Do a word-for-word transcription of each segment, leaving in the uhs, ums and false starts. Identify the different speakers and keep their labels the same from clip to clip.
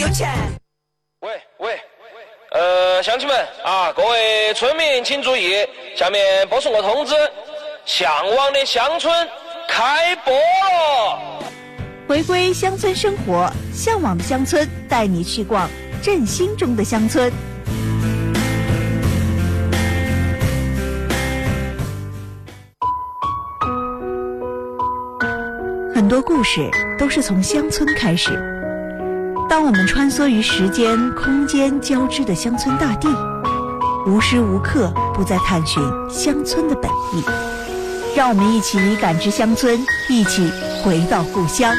Speaker 1: 有钱。
Speaker 2: 喂喂，呃，乡亲们啊，各位村民请注意，下面播送个通知，向往的乡村开播了。
Speaker 3: 回归乡村生活，向往的乡村带你去逛振兴中的乡村。很多故事都是从乡村开始。当我们穿梭于时间、空间交织的乡村大地，无时无刻不在探寻乡村的本意。让我们一起感知乡村，一起回到故乡。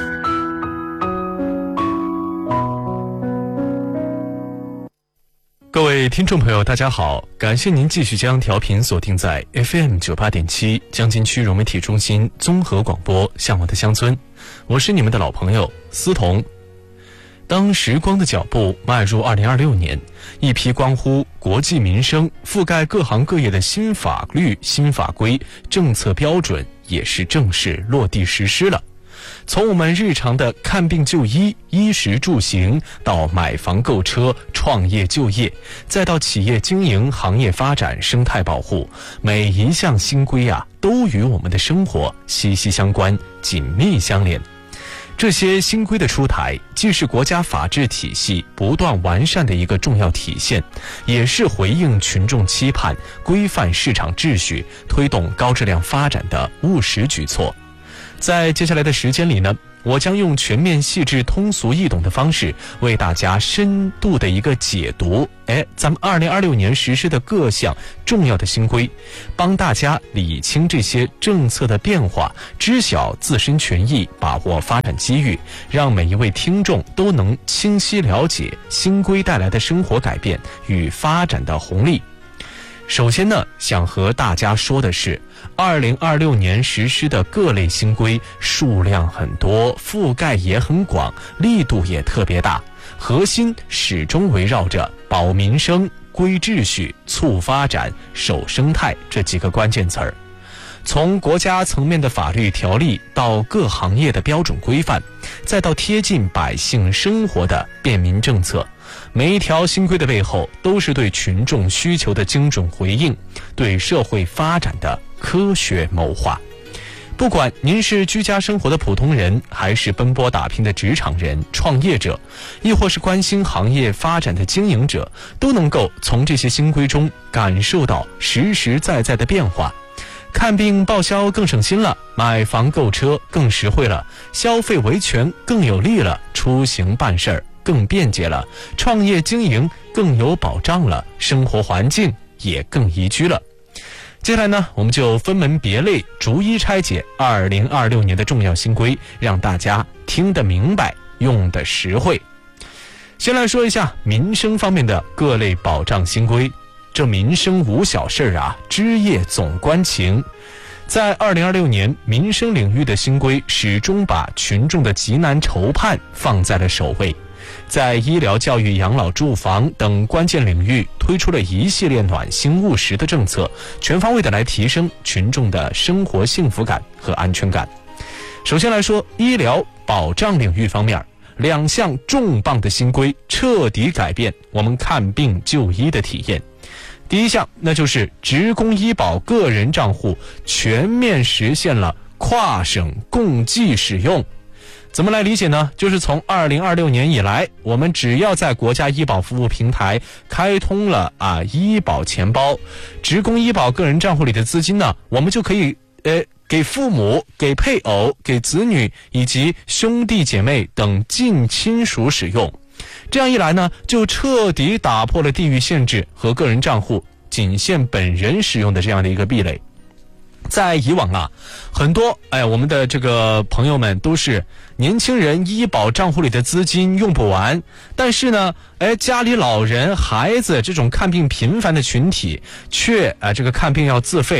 Speaker 4: 各位听众朋友大家好，感谢您继续将调频锁定在 F M 九十八点七 江津区融媒体中心综合广播向往的乡村，我是你们的老朋友思彤。当时光的脚步迈入二零二六年，一批关乎国计民生、覆盖各行各业的新法律、新法规、政策标准也是正式落地实施了。从我们日常的看病就医、衣食住行，到买房购车、创业就业，再到企业经营、行业发展、生态保护，每一项新规啊，都与我们的生活息息相关、紧密相连。这些新规的出台，既是国家法治体系不断完善的一个重要体现，也是回应群众期盼、规范市场秩序、推动高质量发展的务实举措。在接下来的时间里呢，我将用全面、细致、通俗易懂的方式，为大家深度的一个解读，哎，咱们二零二六年实施的各项重要的新规，帮大家理清这些政策的变化，知晓自身权益，把握发展机遇，让每一位听众都能清晰了解新规带来的生活改变与发展的红利。首先呢，想和大家说的是，二零二六年实施的各类新规数量很多，覆盖也很广，力度也特别大，核心始终围绕着保民生、规秩序、促发展、守生态这几个关键词儿。从国家层面的法律条例到各行业的标准规范，再到贴近百姓生活的便民政策，每一条新规的背后都是对群众需求的精准回应，对社会发展的科学谋划。不管您是居家生活的普通人，还是奔波打拼的职场人、创业者，亦或是关心行业发展的经营者，都能够从这些新规中感受到实实在在的变化。看病报销更省心了，买房购车更实惠了，消费维权更有利了，出行办事儿更便捷了，创业经营更有保障了，生活环境也更宜居了。接下来呢，我们就分门别类逐一拆解二零二六年的重要新规，让大家听得明白，用得实惠。先来说一下民生方面的各类保障新规。这民生无小事啊，枝叶总关情。在二零二六年，民生领域的新规始终把群众的急难愁盼放在了首位，在医疗、教育、养老、住房等关键领域推出了一系列暖心务实的政策，全方位的来提升群众的生活幸福感和安全感。首先来说，医疗保障领域方面，两项重磅的新规彻底改变我们看病就医的体验。第一项，那就是职工医保个人账户全面实现了跨省共计使用。怎么来理解呢？就是从二零二六年以来，我们只要在国家医保服务平台开通了啊医保钱包，职工医保个人账户里的资金呢，我们就可以呃给父母、给配偶、给子女以及兄弟姐妹等近亲属使用。这样一来呢，就彻底打破了地域限制和个人账户仅限本人使用的这样的一个壁垒。在以往啊，很多哎我们的这个朋友们都是年轻人医保账户里的资金用不完，但是呢，哎家里老人、孩子这种看病频繁的群体却啊这个看病要自费。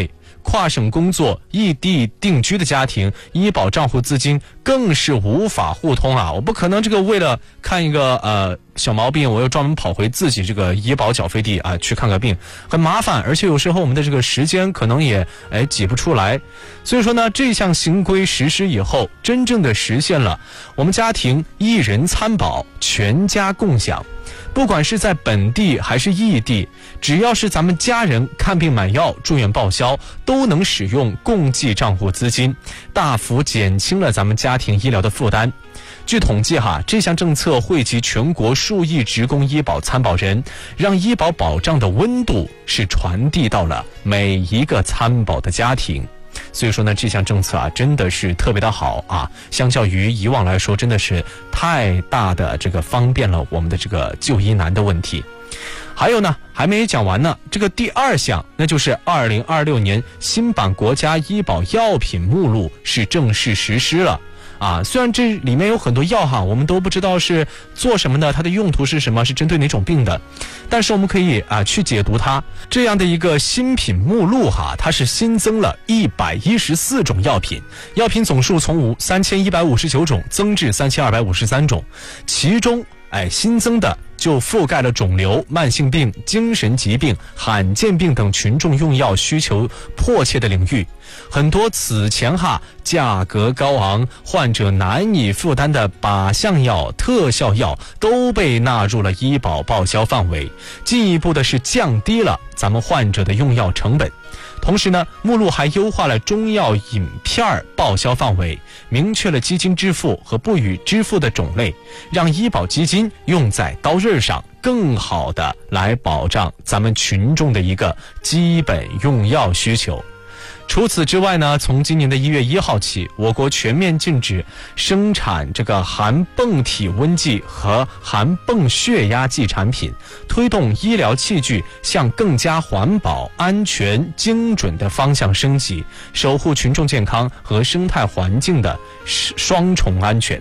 Speaker 4: 跨省工作、异地定居的家庭，医保账户资金更是无法互通啊！我不可能这个为了看一个呃小毛病，我又专门跑回自己这个医保缴费地啊去看个病，很麻烦，而且有时候我们的这个时间可能也哎挤不出来。所以说呢，这项新规实施以后，真正的实现了我们家庭一人参保，全家共享。不管是在本地还是异地，只要是咱们家人看病买药、住院报销，都能使用共济账户资金，大幅减轻了咱们家庭医疗的负担。据统计哈，这项政策惠及全国数亿职工医保参保人，让医保保障的温度是传递到了每一个参保的家庭。所以说呢，这项政策啊，真的是特别的好啊！相较于以往来说，真的是太大的这个方便了我们的这个就医难的问题。还有呢，还没讲完呢，这个第二项，那就是二零二六年新版国家医保药品目录是正式实施了。啊，虽然这里面有很多药哈，我们都不知道是做什么的，它的用途是什么，是针对哪种病的，但是我们可以啊去解读它。这样的一个新品目录哈，它是新增了一百一十四种药品，药品总数从五三千一百五十九种增至三千二百五十三种，其中哎新增的就覆盖了肿瘤、慢性病、精神疾病、罕见病等群众用药需求迫切的领域。很多此前哈价格高昂、患者难以负担的靶向药、特效药都被纳入了医保报销范围，进一步的是降低了咱们患者的用药成本。同时呢，目录还优化了中药饮片报销范围，明确了基金支付和不予支付的种类，让医保基金用在刀刃上，更好的来保障咱们群众的一个基本用药需求。除此之外呢，从今年的一月一号起，我国全面禁止生产这个含泵体温计和含泵血压计产品，推动医疗器具向更加环保、安全、精准的方向升级，守护群众健康和生态环境的双重安全。